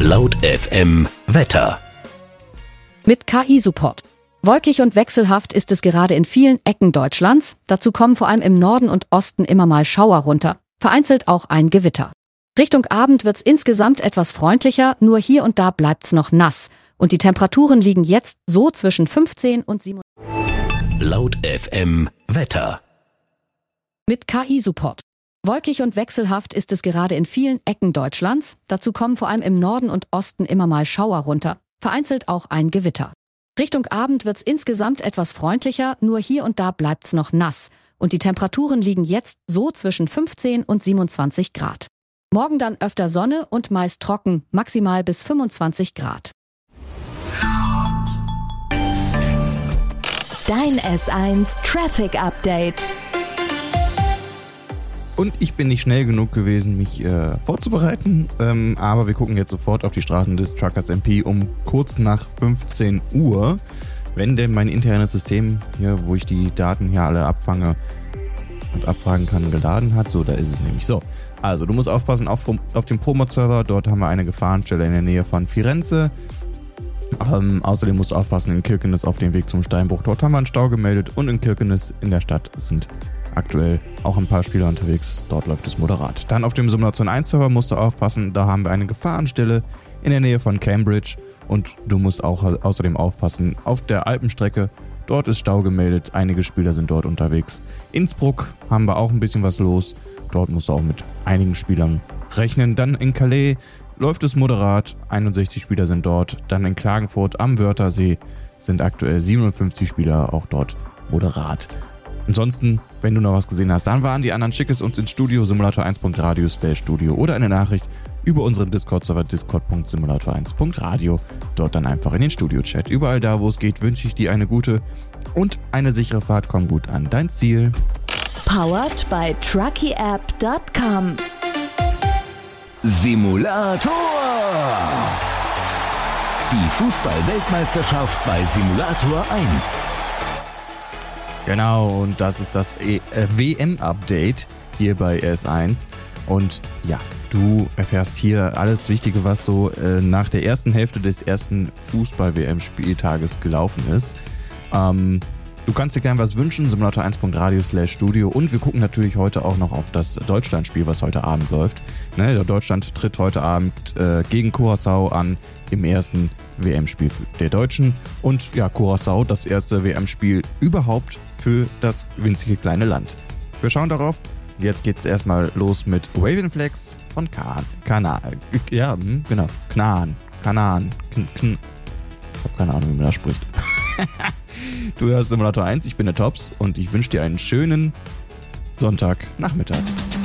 Laut FM Wetter. Mit KI-Support. Wolkig und wechselhaft ist es gerade in vielen Ecken Deutschlands. Dazu kommen vor allem im Norden und Osten immer mal Schauer runter. Vereinzelt auch ein Gewitter. Richtung Abend wird's insgesamt etwas freundlicher, nur hier und da bleibt's noch nass. Und die Temperaturen liegen jetzt so zwischen 15 und 7. Laut FM Wetter. Mit KI-Support. Wolkig und wechselhaft ist es gerade in vielen Ecken Deutschlands. Dazu kommen vor allem im Norden und Osten immer mal Schauer runter. Vereinzelt auch ein Gewitter. Richtung Abend wird's insgesamt etwas freundlicher, nur hier und da bleibt's noch nass. Und die Temperaturen liegen jetzt so zwischen 15 und 27 Grad. Morgen dann öfter Sonne und meist trocken, maximal bis 25 Grad. Dein S1 Traffic Update. Und ich bin nicht schnell genug gewesen, mich vorzubereiten, aber wir gucken jetzt sofort auf die Straßen des Truckers MP um kurz nach 15 Uhr, wenn denn mein internes System hier, wo ich die Daten hier alle abfange und abfragen kann, geladen hat. So, da ist es nämlich so. Also, du musst aufpassen auf dem Promot-Server, dort haben wir eine Gefahrenstelle in der Nähe von Firenze. Außerdem musst du aufpassen in Kirkenes auf dem Weg zum Steinbruch, dort haben wir einen Stau gemeldet und in Kirkenes in der Stadt sind aktuell auch ein paar Spieler unterwegs, dort läuft es moderat. Dann auf dem Simulation 1 Server musst du aufpassen, da haben wir eine Gefahrenstelle in der Nähe von Cambridge und du musst auch außerdem aufpassen auf der Alpenstrecke, dort ist Stau gemeldet, einige Spieler sind dort unterwegs. Innsbruck haben wir auch ein bisschen was los, dort musst du auch mit einigen Spielern rechnen. Dann in Calais läuft es moderat, 61 Spieler sind dort. Dann in Klagenfurt am Wörthersee sind aktuell 57 Spieler, auch dort moderat. Ansonsten, wenn du noch was gesehen hast, dann waren die anderen. Schick es uns ins Studio, simulator1.radio/studio oder eine Nachricht über unseren Discord-Server discord.simulator1.radio. Dort dann einfach in den Studio-Chat. Überall da, wo es geht, wünsche ich dir eine gute und eine sichere Fahrt. Komm gut an dein Ziel. Powered by truckyapp.com. Simulator! Die Fußball-Weltmeisterschaft bei Simulator 1. Genau, und das ist das WM-Update hier bei S1. Und ja, du erfährst hier alles Wichtige, was so nach der ersten Hälfte des ersten Fußball-WM-Spieltages gelaufen ist. Du kannst dir gerne was wünschen, simulator1.radio/studio, und wir gucken natürlich heute auch noch auf das Deutschland-Spiel, was heute Abend läuft. Ne, Deutschland tritt heute Abend gegen Curaçao an im ersten WM-Spiel der Deutschen. Und ja, Curaçao, das erste WM-Spiel überhaupt für das winzige kleine Land. Wir schauen darauf. Jetzt geht's erstmal los mit Raven Flex von Kanaan. Ja, genau. Kanaan. Ich hab keine Ahnung, wie man das spricht. Du hörst Simulator 1, ich bin der Tops und ich wünsche dir einen schönen Sonntagnachmittag.